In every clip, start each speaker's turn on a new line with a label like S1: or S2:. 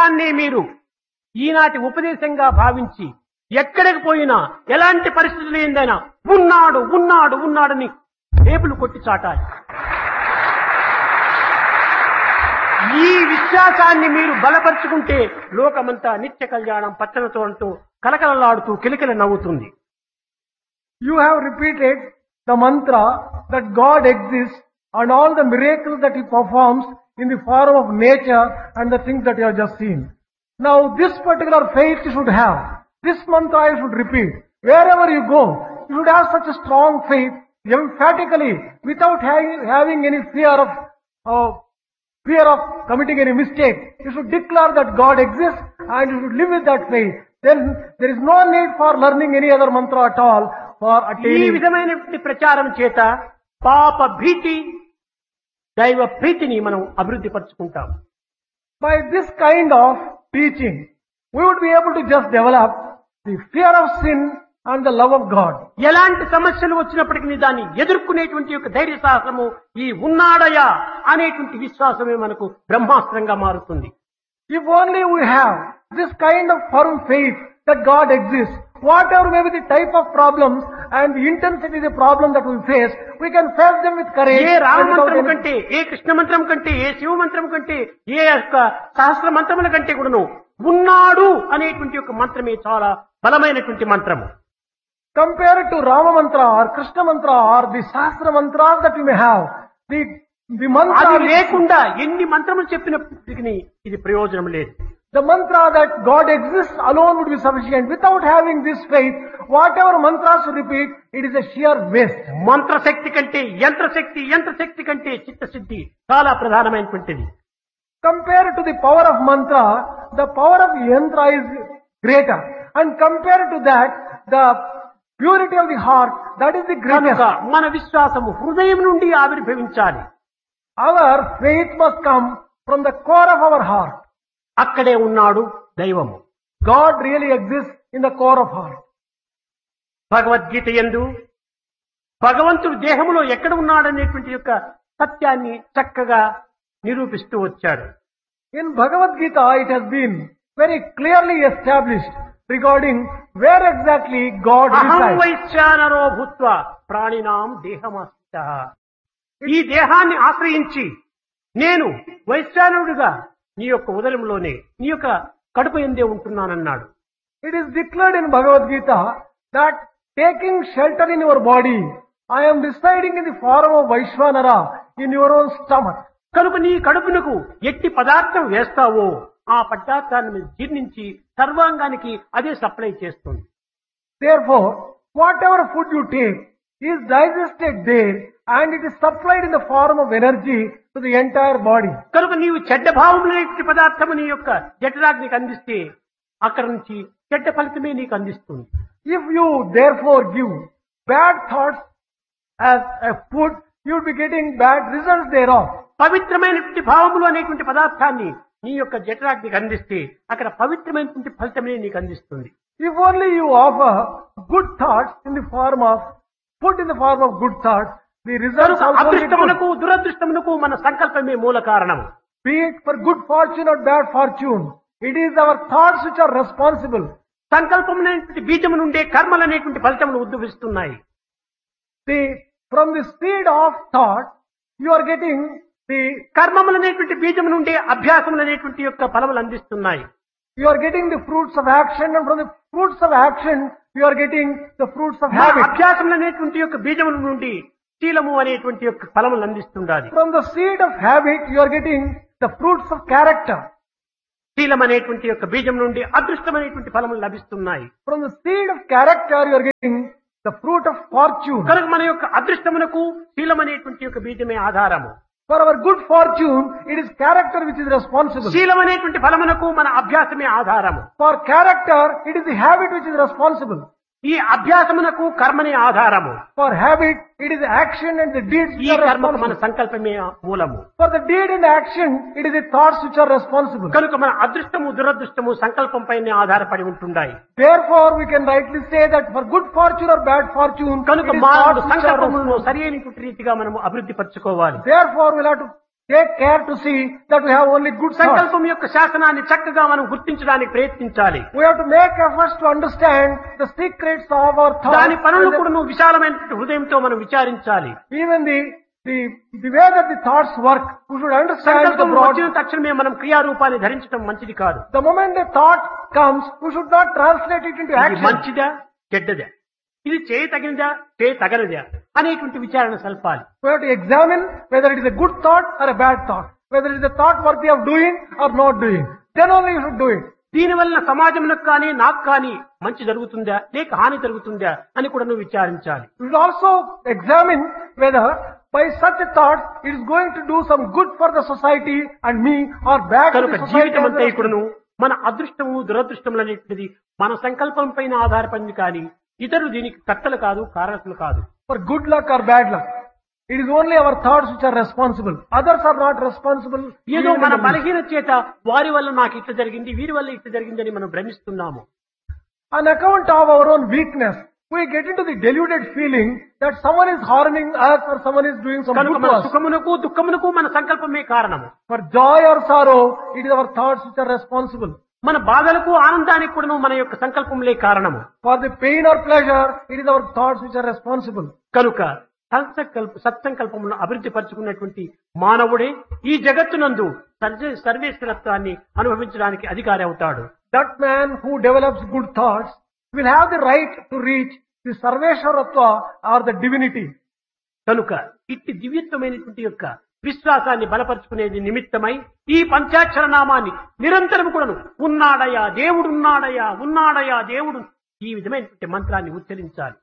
S1: విషయాన్ని మీరు ఈనాటి ఉపదేశంగా భావించి ఎక్కడికి పోయినా ఎలాంటి పరిస్థితులు ఏందైనా ఉన్నాడు ఉన్నాడు ఉన్నాడని టేబుల్ కొట్టి చాటాలి. ఈ విశ్వాసాన్ని మీరు బలపరుచుకుంటే లోకమంతా నిత్య కళ్యాణం పచ్చనతోంతో కలకలలాడుతూ కిలకిల నవ్వుతుంది.
S2: You have repeated the mantra that God exists and all the miracles that He performs in the form of nature and the things that you have just seen. Now this particular faith you should have. This mantra you should repeat. Wherever you go, you should have such a strong faith, emphatically, without having any fear of committing any mistake. You should declare that God exists and you should live with that faith. Then there is no need for learning any other mantra at all for
S1: ఈ
S2: attaining.
S1: విధమైన ప్రచారం చేత పాప భీతి దైవ ప్రీతిని మనం అభివృద్ధి పరుచుకుంటాం.
S2: By this kind of teaching, we would be able to just develop the fear of sin and the love of God.
S1: ఎలాంటి సమస్యలు వచ్చినప్పటికీ దాన్ని ఎదుర్కొనేటువంటి యొక్క ధైర్య సాహసము ఈ ఉన్నాడయా అనేటువంటి విశ్వాసమే మనకు బ్రహ్మాస్త్రంగా మారుతుంది.
S2: If only we have this kind of firm faith that God exists, whatever may be the type of problems and the intensity of the problem that we face, we can face them with courage.
S1: A Rama
S2: and without
S1: మంత్రం
S2: any-
S1: కంటే, ఏ కృష్ణ మంత్రం కంటే, ఏ శివ మంత్రం కంటే, ఏ యొక్క సహస్ర మంత్రముల కంటే కూడాను ఉన్నాడు అనేటువంటి యొక్క మంత్రమే చాలా బలమైనటువంటి మంత్రము.
S2: Compared to Rama mantra or Krishna mantra or the Sahasra mantras that we may have, the mantra
S1: అది
S2: which-
S1: లేకుండా ఎన్ని మంత్రములు చెప్పినప్పటికీ ఇది ప్రయోజనం లేదు.
S2: the mantra that God exists alone would be sufficient. Without having this faith, whatever mantras you repeat, it is a sheer waste.
S1: మంత్రశక్తి కంటే యంత్రశక్తి, యంత్రశక్తి కంటే చిత్తశుద్ధి చాలా ప్రధానమైనటువంటిది.
S2: Compared to the power of mantra, the power of yantra is greater. And compared to that, the purity of the heart, that is the greatest.
S1: కనుక మన విశ్వాసము హృదయం నుండి ఆవిర్భవించాలి.
S2: Our faith must come from the core of our heart.
S1: అక్కడే ఉన్నాడు దైవము.
S2: God really exists in the core of heart.
S1: Bhagavad Gita యందు భగవంతుడు దేహములో ఎక్కడ ఉన్నాడనేటువంటి యొక్క సత్యాన్ని చక్కగా నిరూపిస్తూ వచ్చాడు.
S2: In Bhagavad Gita, it has been very clearly established regarding where exactly God
S1: అహం
S2: resides.
S1: వైశ్వానరో భూత్వా ప్రాణినాం దేహమాశ్రితః. ఈ దేహాన్ని ఆశ్రయించి నేను వైశ్వానుడిగా నీ యొక్క ఉదరంలోనే, నీ యొక్క కడుపు ఎందే ఉంటున్నానన్నాడు.
S2: It is declared in Bhagavad Gita that taking shelter in your body, I am residing in the form of Vaishvanara in your own stomach.
S1: కనుక నీ కడుపునకు ఎట్టి పదార్థం వేస్తావో ఆ పదార్థాన్ని మీరు జీర్ణించి సర్వాంగానికి అదే సప్లై చేస్తుంది.
S2: Therefore, whatever food you take is digested there and it is supplied in the form of energy to the entire body.
S1: కనుక నీవు చెడ్డ భావములైన పదార్థము నీ యొక్క జఠరాగ్నికి అందిస్తే అక్కడ నుంచి చెడ్డ ఫలితమే నీకు అందిస్తుంది.
S2: If you therefore give bad thoughts as a food, you will be getting bad results thereof.
S1: పవిత్రమైనటువంటి భావములు అనేటువంటి పదార్థాన్ని నీ యొక్క జఠరాగ్నికి అందిస్తే అక్కడ పవిత్రమైనటువంటి ఫలితమే నీకు అందిస్తుంది.
S2: If only you offer good thoughts in the form of food in the form of good thoughts, the results
S1: కనుక
S2: also will be good.
S1: అదృష్టమునకు దురదృష్టమునకు మన సంకల్పమే మూల కారణము.
S2: Be it for good fortune or bad fortune, it is our thoughts which are responsible.
S1: సంకల్పం అనేటువంటి బీజము నుండే కర్మలు అనేటువంటి ఫలితములు ఉద్భవిస్తున్నాయి.
S2: From the seed of thought, you are getting the
S1: కర్మములు అనేటువంటి బీజము నుండే అభ్యాసములు అనేటువంటి యొక్క ఫలములు అందిస్తున్నాయి.
S2: you are getting the fruits of action, and from the fruits of action, you are getting the fruits of
S1: మన
S2: habit.
S1: అభ్యాసములు అనేటువంటి యొక్క బీజముల నుండి శీలము అనేటువంటి యొక్క ఫలములు అందిస్తుండాలి.
S2: From the seed of habit, you are getting the fruits of character.
S1: శీలం అనేటువంటి యొక్క బీజం నుండి అదృష్టం అనేటువంటి ఫలములు లభిస్తున్నాయి.
S2: From the seed of character, you are getting the fruit of fortune.
S1: కనుక మన యొక్క అదృష్టమునకు శీలం అనేటువంటి యొక్క బీజమే ఆధారము.
S2: For our good fortune, it is character which is responsible.
S1: శీలం అనేటువంటి ఫలమునకు మన అభ్యాసమే ఆధారము.
S2: For character, it is the habit which is responsible.
S1: ఈ అభ్యాసమునకు కర్మనే ఆధారము.
S2: For habit, it is action and the deeds
S1: ఈ
S2: which are
S1: కర్మకు మన
S2: responsible.
S1: సంకల్పమే మూలము.
S2: For the deed and action, it is the thoughts which are responsible.
S1: కనుక మన అదృష్టము దురదృష్టము సంకల్పం పైనే ఆధారపడి ఉంటున్నాయి.
S2: Therefore, we can rightly say that for good fortune or bad fortune,
S1: కనుక
S2: it is
S1: మానవుడు
S2: thoughts which are
S1: సంకల్పములను
S2: responsible.
S1: సరైనటువంటి రీతిగా మనం అభివృద్ధి పరచుకోవాలి.
S2: Therefore, we'll have to take care to see that we have only good thoughts.
S1: సంకల్పం యొక్క శాసనాన్ని చక్కగా మనం గుర్తించడానికి ప్రయత్నించాలి.
S2: We have to make efforts to understand the secrets of our
S1: దాని
S2: thoughts.
S1: పనులు కూడా నువ్వు విశాలమైన హృదయంతో మనం విచారించాలి.
S2: Even the way that the thoughts work, we should understand the
S1: సంకల్పం
S2: broad.
S1: వచ్చిన తక్షణమే మనం క్రియారూపాన్ని ధరించడం మంచిది కాదు.
S2: The moment the thought comes, we should not translate it into
S1: ఇది
S2: action.
S1: మంచిదా చెడ్డదా, ఇది చేయతగినదా చేయతగనిదా అనేటువంటి విచారణ సల్పాలి.
S2: We have to examine whether it is a good thought or a bad thought, whether it is a thought worthy of doing or not doing. Then only you should do it.
S1: దీనివల్ల సమాజంలో కానీ నాకు కానీ మంచి జరుగుతుందా లేక హాని జరుగుతుందా అని కూడా నువ్వు విచారించాలి.
S2: You should also examine whether by such a thought it is going to do some good for the society and me or bad to
S1: కనుక
S2: the society.
S1: జీవితం అంతా
S2: as well.
S1: ఇప్పుడును మన అదృష్టము దురదృష్టములు అనేటువంటిది మన సంకల్పం పైన ఆధారపడింది కానీ ఇతరులు దీనికి కర్తలు కాదు కారకులు కాదు.
S2: For good luck or bad luck, it is only our thoughts which are responsible. Others are not responsible.
S1: ఏదో మన బలహీన చేత వారి వల్ల నాకు ఇట్లా జరిగింది వీరి వల్ల ఇట్లా జరిగిందని మనం భ్రమిస్తున్నాము.
S2: On account of our own weakness, we get into the deluded feeling that someone is harming us or someone is doing some
S1: కనుక
S2: good
S1: మన
S2: to us.
S1: సుఖమునకు దుఃఖమునకు మన సంకల్పమే కారణము.
S2: For joy or sorrow, it is our thoughts which are responsible.
S1: మన బాధలకు ఆనందానికి కూడా మన యొక్క సంకల్పములే కారణము.
S2: For the pain or pleasure, it is our thoughts which are responsible.
S1: కనుక సత్సంకల్పములను అభివృద్ధి పరుచుకున్నటువంటి మానవుడే ఈ జగత్తునందు సర్వేశ్వరత్వాన్ని అనుభవించడానికి అధికారి అవుతాడు.
S2: That man who develops good thoughts will have the right to reach the Sarveshwaratva or the divinity.
S1: కనుక ఇట్టి దివ్యత్వమైనటువంటి యొక్క విశ్వాసాన్ని బలపరుచుకునేది నిమిత్తమై ఈ పంచాక్షర నామాన్ని నిరంతరం కూడాను ఉన్నాడయా దేవుడు ఉన్నాడయా ఉన్నాడయా దేవుడు ఈ విధమైనటువంటి మంత్రాన్ని ఉచ్చరించాలి.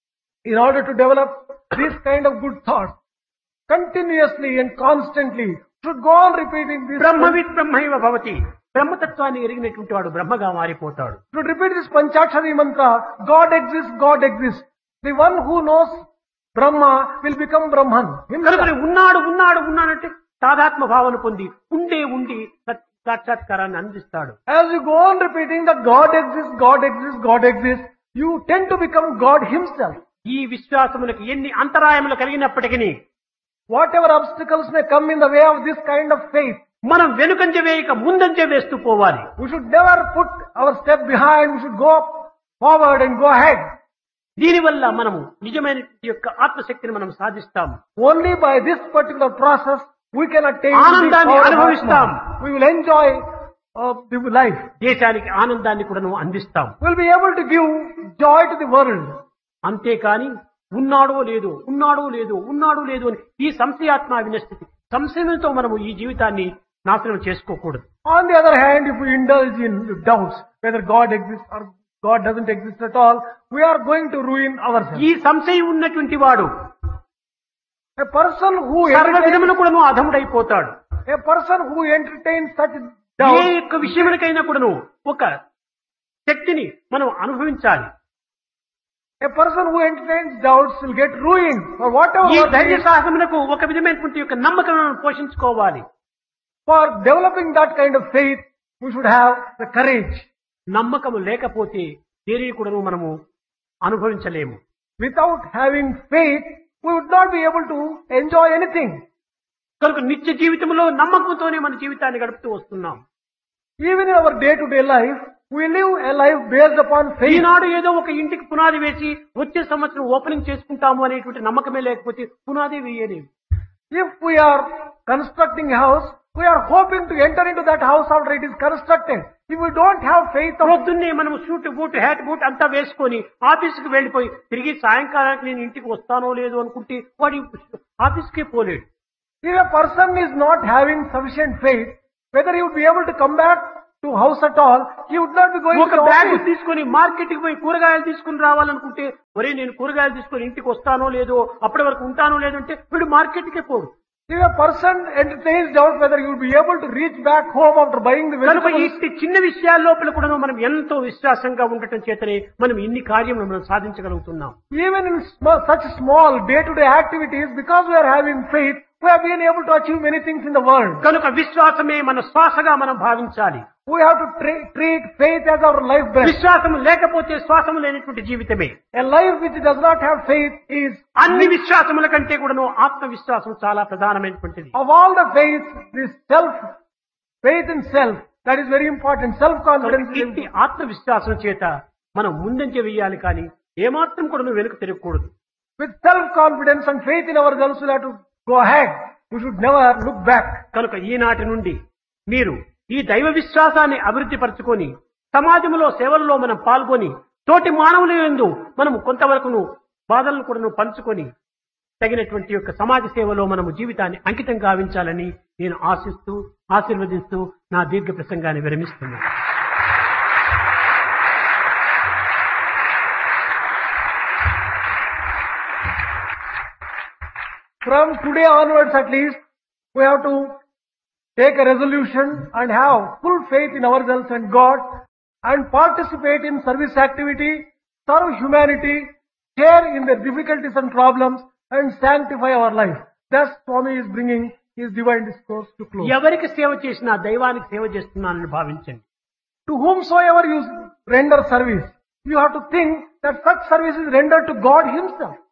S2: In order to develop this kind of good thoughts, continuously and constantly should go on repeating this.
S1: బ్రహ్మవిత్ బ్రహ్మైవ భవతి, బ్రహ్మతత్వాన్ని ఎరిగినటువంటి వాడు బ్రహ్మగా మారిపోతాడు.
S2: Should repeat this Panchakshari mantra, God exists, God exists. The one who knows Brahma will become Brahman himself.
S1: కనుక ఉన్నాడు ఉన్నాడు ఉన్నాడంటే తాదాత్మ భావన పొంది ఉండే ఉండి సాక్షాత్కారాన్ని అందిస్తాడు.
S2: As you go on repeating that God exists, God exists, God exists, you tend to become God himself.
S1: ఈ విశ్వాసములకు ఎన్ని అంతరాయములు కలిగినప్పటికీ
S2: Whatever obstacles may come in the way of this kind of faith,
S1: మనం వెనుకంజ వేయక ముందంజ వేస్తూ పోవాలి.
S2: we should never put our step behind, we should go forward and go ahead.
S1: దీనివల్ల మనము నిజమైన యొక్క ఆత్మశక్తిని మనం సాధిస్తాము.
S2: Only by this particular process we can attain
S1: ఆనందాన్ని
S2: the power of
S1: అనుభవిస్తాం.
S2: Atma. We will enjoy the life.
S1: దేశానికి ఆనందాన్ని కూడా నువ్వు అందిస్తాం.
S2: We'll be able to give joy to the world.
S1: అంతేకాని ఉన్నాడో లేదో ఉన్నాడో లేదో ఉన్నాడో లేదో అని ఈ సంశయాత్మ వినస్థితి సంశయంతో మనము ఈ జీవితాన్ని నాశనం చేసుకోకూడదు.
S2: On the other hand, if we indulge in doubts whether God exists or God doesn't exist at all, we are going to ruin ourselves.
S1: ఈ సంశయం ఉన్నటువంటి వాడు
S2: A person who
S1: సర్వ
S2: entertains,
S1: విధమును కూడా అధముడైపోతాడు.
S2: a person who entertains such
S1: A
S2: doubts,
S1: యొక్క విషయములకైనా కూడాను ఒక శక్తిని మనం అనుభవించాలి.
S2: a person who entertains doubts will get ruined for whatever.
S1: ఈ
S2: work
S1: ధైర్య
S2: he is.
S1: సాహసమునకు ఒక విధమైనటువంటి యొక్క నమ్మకం పోషించుకోవాలి.
S2: For developing that kind of faith, we should have the courage.
S1: నమ్మకము లేకపోతే దేనిని కూడా మనము అనుభవించలేము.
S2: Without having faith, we would not be able to enjoy anything.
S1: కనుక నిత్య జీవితంలో నమ్మకంతోనే మన జీవితాన్ని గడుపుతూ వస్తున్నాం.
S2: Even in our day-to-day life, we live a life based upon faith.
S1: ఈనాడు ఏదో ఒక ఇంటికి పునాది వేసి వచ్చే సంవత్సరం ఓపెనింగ్ చేసుకుంటాము అనేటువంటి నమ్మకమే లేకపోతే పునాది వేయలేము.
S2: If we are constructing a house, we are hoping to enter into that house after it is constructed. If we don't have faith of
S1: పొద్దున్నే మనం షూట్ బూట్ హ్యాట్ బూట్ అంతా వేసుకొని ఆఫీస్కి వెళ్ళిపోయి తిరిగి సాయంకాలానికి నేను ఇంటికి వస్తానో లేదో అనుకుంటే వాడి ఆఫీస్కే పోలేడు.
S2: if a person is not having sufficient faith, whether he would be able to come back to house at all, he would not be going
S1: ఒక
S2: to the
S1: బ్యాగ్
S2: office.
S1: తీసుకొని మార్కెట్ కి పోయి కూరగాయలు తీసుకుని రావాలనుకుంటే ఒరే నేను కూరగాయలు తీసుకొని ఇంటికి వస్తానో లేదో అప్పటి వరకు ఉంటానో లేదో అంటే వీడు మార్కెట్ కే పోడు.
S2: If a person entertains doubt whether he would be able to reach back home after buying the
S1: కనుక
S2: vegetables,
S1: ఈ చిన్న విషయాల లోపల కూడా మనం ఎంతో విశ్వాసంగా ఉండటం చేతనే మనం ఇన్ని కార్యములు మనం సాధించగలుగుతున్నాం.
S2: even in such small day-to-day activities, because we are having faith, We have been able to achieve many things in the world.
S1: కనుక విశ్వాసమే మన శ్వాసగా మనం భావించాలి.
S2: We have to treat faith as our life breath.
S1: విశ్వాసం లేకపోతే శ్వాసము లేనటువంటి జీవితమే.
S2: A life which does not have faith is,
S1: అన్ని విశ్వాసముల కంటే కూడాను ఆత్మవిశ్వాసం చాలా ప్రధానమైనటువంటిది.
S2: of all the faith, this faith in self, that is very important. Self-confidence.
S1: ఇంటి ఆత్మవిశ్వాసం చేత మనం ముందంజ వేయాలి కానీ ఏమాత్రం కూడా వెనుక తిరగకూడదు.
S2: With self-confidence and faith in ourselves, we have to go ahead. We should never look back.
S1: కనుక ఈనాటి నుండి మీరు ఈ దైవ విశ్వాసాన్ని అభివృద్ధి పరచుకొని సమాజంలో సేవల్లో మనం పాల్గొని తోటి మానవుల యందు మనం కొంతవరకును బాధలను కూడా పంచుకొని తగినటువంటి యొక్క సమాజ సేవలో మనము జీవితాన్ని అంకితం గావించాలని నేను ఆశిస్తూ ఆశీర్వదిస్తూ నా దీర్ఘ ప్రసంగాన్ని విరమిస్తున్నాను.
S2: From today onwards at least, we have to take a resolution and have full faith in ourselves and God and participate in service activity, serve humanity, share in their difficulties and problems and sanctify our life. Thus Swami is bringing his divine discourse to close.
S1: ఎవరికి సేవ చేసినా దైవానికి సేవ చేస్తున్నానని భావించండి.
S2: To whomsoever you render service, you have to think that such service is rendered to God himself.